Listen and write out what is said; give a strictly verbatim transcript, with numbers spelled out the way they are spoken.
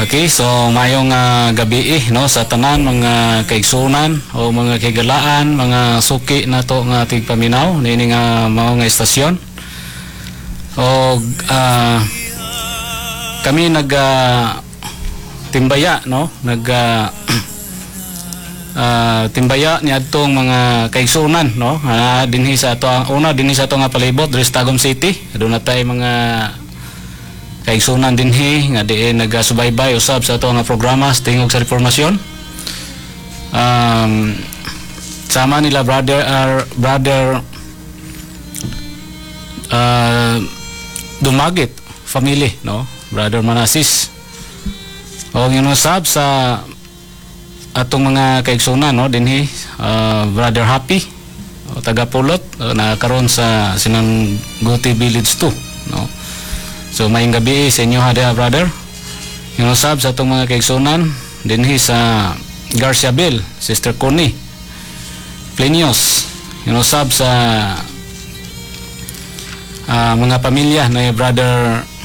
Okay, so mayong uh, gabi eh, no, sa tanan mga kaigsunan o mga kaigalaan, mga suki na to nga tigpaminaw nini nga mao nga estasyon. O uh, kami nag uh, timbaya, no, nag uh, uh, timbaya ni adtong mga kaigsunan, no, uh, dinhi sa ato una dinhi sa ato nga palibot diri sa Tagum City. Aduna tay mga kaigsunan dinhi nga diin nagasubaybay usab sa ato nga programa sa tingog sa reformasyon. Um, sama nila brother uh, brother uh, Dumagit family, no, brother Manasis. O yun usab sa atong mga kaigsunan, no, dinhi uh, brother Happy o taga Pulot uh, na karon sa Sinangguti Village two, no. So mayong gabi sa inyo ha, brother. Yung usab sa itong mga kaigsunan dinhi sa Garciabel, Sister Connie Plinios. Yung usab sa uh, mga pamilya na brother